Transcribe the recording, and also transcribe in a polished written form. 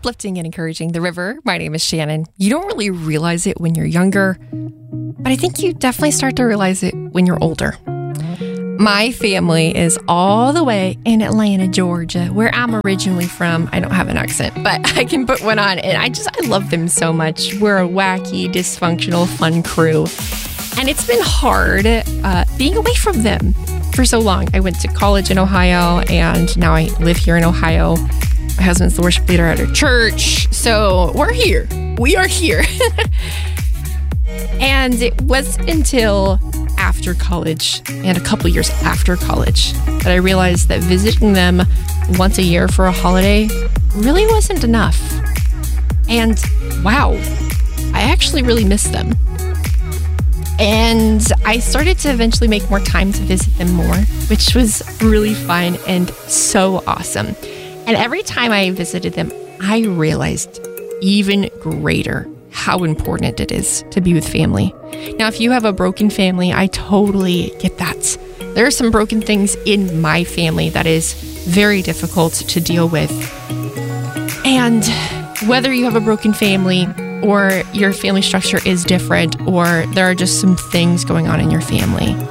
uplifting and encouraging the river. My name is Shannon. You don't really realize it when you're younger, but I think you definitely start to realize it when you're older. My family is all the way in Atlanta, Georgia, where I'm originally from. I don't have an accent, but I can put one on, and I love them so much. We're a wacky, dysfunctional, fun crew, and it's been hard being away from them for so long. I went to college in Ohio, and now I live here in Ohio. My husband's the worship leader at our church, so we're here. We are here. And it wasn't until after college and a couple years after college that I realized that visiting them once a year for a holiday really wasn't enough. And wow, I actually really missed them. And I started to eventually make more time to visit them more, which was really fun and so awesome. And every time I visited them, I realized even greater how important it is to be with family. Now, if you have a broken family, I totally get that. There are some broken things in my family that is very difficult to deal with. And whether you have a broken family or your family structure is different, or there are just some things going on in your family,